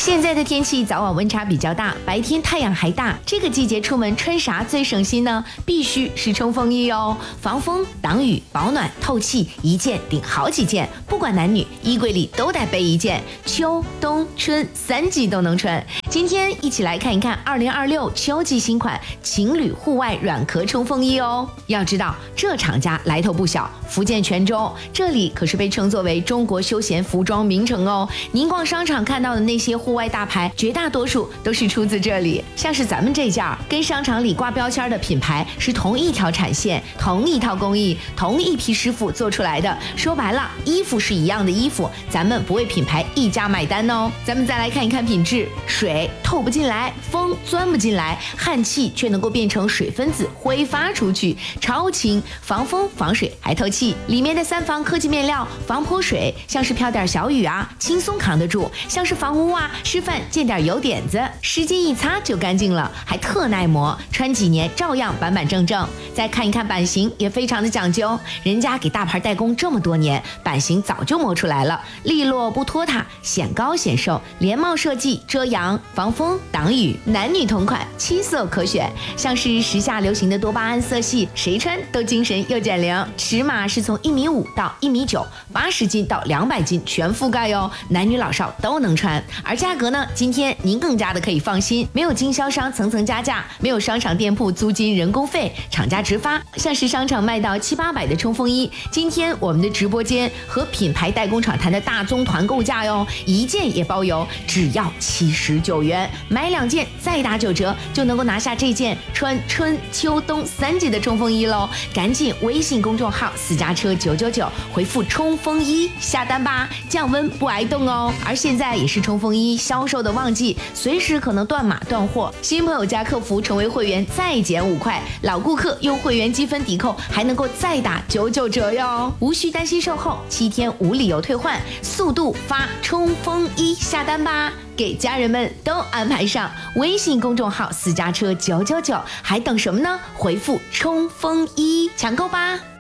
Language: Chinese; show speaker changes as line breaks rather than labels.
现在的天气早晚温差比较大，白天太阳还大，这个季节出门穿啥最省心呢？必须是冲锋衣哦，防风、挡雨、保暖、透气，一件顶好几件，不管男女，衣柜里都得备一件，秋冬春3季都能穿。今天一起来看一看2026秋季新款情侣户外软壳冲锋衣哦。要知道这厂家来头不小，福建泉州，这里可是被称作为中国休闲服装名城哦。您逛商场看到的那些户外大牌，绝大多数都是出自这里。像是咱们这件跟商场里挂标签的品牌是同一条产线、同一套工艺、同一批师傅做出来的。说白了，衣服是一样的衣服，咱们不为品牌一家买单哦。咱们再来看一看品质，水透不进来，风钻不进来，汗气却能够变成水分子挥发出去，超轻，防风防水还透气。里面的3防科技面料，防泼水，像是飘点小雨啊，轻松扛得住；像是防污啊，吃饭见点油点子，湿巾一擦就干净了，还特耐磨，穿几年照样板板正正。再看一看版型，也非常的讲究，人家给大牌代工这么多年，版型早就磨出来了，利落不拖沓，显高显瘦，连帽设计，遮阳防风挡雨，男女同款，7色可选。像是时下流行的多巴胺色系，谁穿都精神又减龄。尺码是从1.5米到1.9米，80斤到200斤全覆盖哦，男女老少都能穿。而价格呢，今天您更加的可以放心，没有经销商层层加价，没有商场店铺租金人工费，厂家直发。像是商场卖到700-800的冲锋衣，今天我们的直播间和品牌代工厂谈的大宗团购价哟，一件也包邮，只要79元，买2件再打9折，就能够拿下这件穿春秋冬3季的冲锋衣喽！赶紧微信公众号私家车999回复冲锋衣下单吧，降温不挨冻哦。而现在也是冲锋衣销售的旺季，随时可能断码断货，新朋友加客服成为会员再减5块，老顾客用会员积分抵扣还能够再打99折哟，无需担心售后，7天无理由退换，速度发冲锋衣下单吧，给家人们都安排上。微信公众号私家车999，还等什么呢？回复冲锋衣抢购吧。